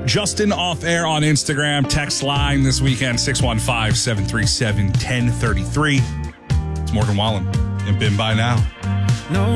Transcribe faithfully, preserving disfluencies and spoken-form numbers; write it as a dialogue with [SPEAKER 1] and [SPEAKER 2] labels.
[SPEAKER 1] Justin Off Air on Instagram. Text line this weekend, six one five, seven three seven, one zero three three. It's Morgan Wallen and Been By Now.
[SPEAKER 2] No.